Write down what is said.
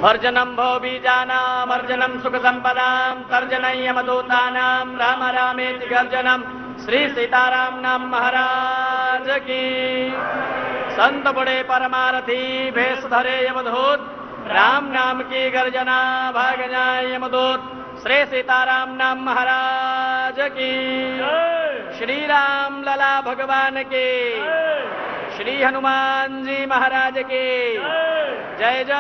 अर्जनं भवबीजानाम् अर्जनं सुखसम्पदां तर्जनं यमदूतानां राम रामेति गर्जनं श्री सीताराम नाम महाराज की। संत बड़े परमारथी भेष धरे यमदूत राम नाम की गर्जना भाग जाए यमदूत श्री सीताराम नाम महाराज की। श्री राम लला भगवान के, श्री हनुमान जी महाराज के जय जय।